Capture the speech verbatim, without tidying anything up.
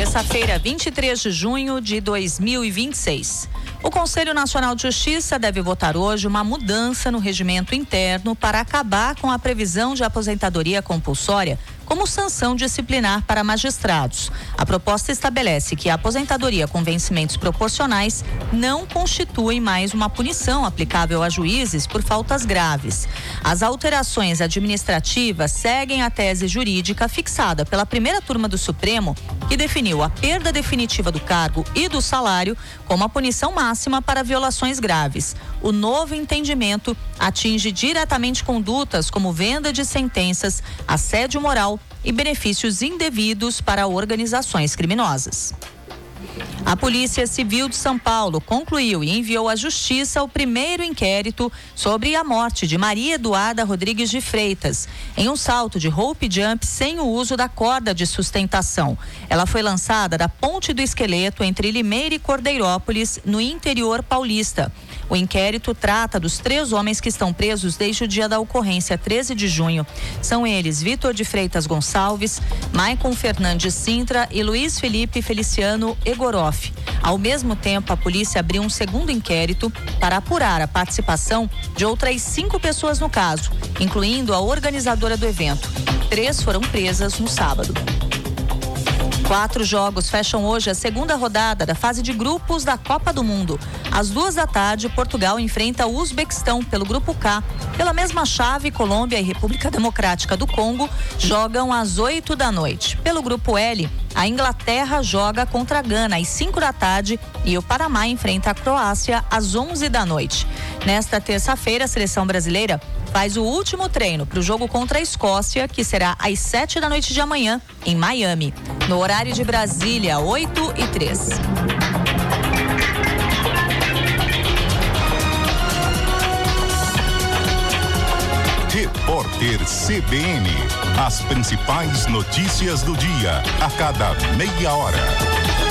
Terça-feira, vinte e três de junho de dois mil e vinte e seis. O Conselho Nacional de Justiça deve votar hoje uma mudança no regimento interno para acabar com a previsão de aposentadoria compulsória como sanção disciplinar para magistrados. A proposta estabelece que a aposentadoria com vencimentos proporcionais não constitui mais uma punição aplicável a juízes por faltas graves. As alterações administrativas seguem a tese jurídica fixada pela primeira turma do Supremo, que definiu a perda definitiva do cargo e do salário como a punição máxima para violações graves. O novo entendimento atinge diretamente condutas como venda de sentenças, assédio moral e benefícios indevidos para organizações criminosas. A Polícia Civil de São Paulo concluiu e enviou à Justiça o primeiro inquérito sobre a morte de Maria Eduarda Rodrigues de Freitas, em um salto de rope jump sem o uso da corda de sustentação. Ela foi lançada da Ponte do Esqueleto entre Limeira e Cordeirópolis, no interior paulista. O inquérito trata dos três homens que estão presos desde o dia da ocorrência, treze de junho. São eles Vitor de Freitas Gonçalves, Maicon Fernandes Sintra e Luiz Felipe Feliciano Egoroff. Ao mesmo tempo, a polícia abriu um segundo inquérito para apurar a participação de outras cinco pessoas no caso, incluindo a organizadora do evento. Três foram presas no sábado. Quatro jogos fecham hoje a segunda rodada da fase de grupos da Copa do Mundo. Às duas da tarde, Portugal enfrenta o Uzbequistão pelo Grupo K. Pela mesma chave, Colômbia e República Democrática do Congo jogam às oito da noite. Pelo Grupo L, a Inglaterra joga contra a Gana às cinco da tarde e o Panamá enfrenta a Croácia às onze da noite. Nesta terça-feira, a seleção brasileira faz o último treino para o jogo contra a Escócia, que será às sete da noite de amanhã, em Miami. No horário de Brasília, oito e três. Repórter C B N. As principais notícias do dia, a cada meia hora.